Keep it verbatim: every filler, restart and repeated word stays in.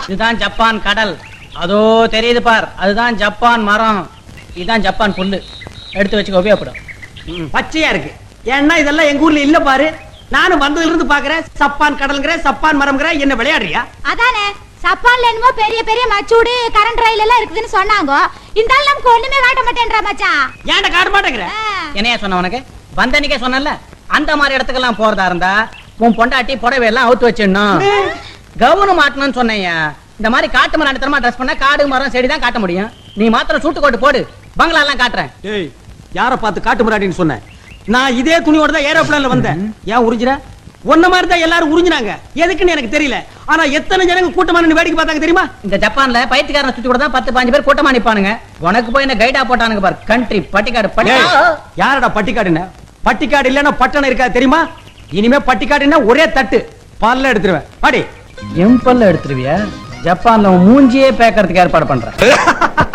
இதுதான் ஜப்பான் கடல். அதோ தெரியுது பார், அதுதான் ஜப்பான் மரம். இதுதான் ஜப்பான் புல்லு. எடுத்து வச்சுக்க, உபயோகப்படும். பச்சையா இருக்கு. ஏன்னா இதெல்லாம் எங்க ஊர்ல இல்ல பாரு. நானும் வந்ததுல இருந்து பாக்குறேன். சப்பான் கடல்ங்கிற, சப்பான் மரம்ங்கிற, என்ன விளையாடுறியா? அதானே சப்பான்ல என்னமோ பெரிய பெரிய மச்சூடு கரண்ட் ரயில் எல்லாம் இருக்குதுன்னு சொன்னாங்க. இந்த ஆள் நமக்கு ஒண்ணுமே காட்ட மாட்டேன்றா மச்சான். ஏன்டா காட்ட மாட்டேங்கிற? என்னையா சொன்ன உனக்கு? வந்தனிக்கே சொன்னல, அந்த மாதிரி இடத்துக்கெல்லாம் போறதா இருந்தா உன் பொண்டாட்டி புடவை எல்லாம் அவுத்து வச்சிடணும், கவுனு மாட்டணும்னு சொன்னேயா. இந்த மாதிரி காட்டு மரம் அடித்தரமா ட்ரெஸ் பண்ணா காடு மரம் செடி தான் காட்ட முடியும். நீ மாத்திரம் சூட்டு கோட்டு போடு, பங்களா எல்லாம் காட்டுறேன். ஏய், யார பார்த்து காட்டு மராட்டின்னு சொன்னேன்? நான் இதே துணியோட தான் ஏரோப்ளேன்ல வந்தேன். ஏன் உறிஞ்சிர? ஒன்ன மாதிரி தான் எல்லாரும் உறிஞ்சினாங்க. எதுக்குன்னு எனக்கு தெரியல. ஆனா எத்தனை ஜனங்க கூட்டமா நின்னு வேடிக்கை பார்த்தாங்க தெரியுமா? இந்த ஜப்பான்ல பைத்தியக்காரனை சுத்தி கூட தான் பத்து பாஞ்சு பேர் கூட்டமா நிப்பானுங்க. உனக்கு போய் என்ன கைடா போட்டானுங்க பார். கண்ட்ரி பட்டிக்காடு. பட்டி யாரடா பட்டிக்காடுன்னு? பட்டிக்காடு இல்லன்னா பட்டணம் இருக்கா தெரியுமா? இனிமே பட்டிக்காடுன்னா ஒரே தட்டு பல்ல எடுத்துருவேன். பாடி எம்பல்ல எடுத்துருவியா? ஜப்பான்ல மூஞ்சியே பேக்கறதுக்கு ஏற்பாடு பண்றேன்.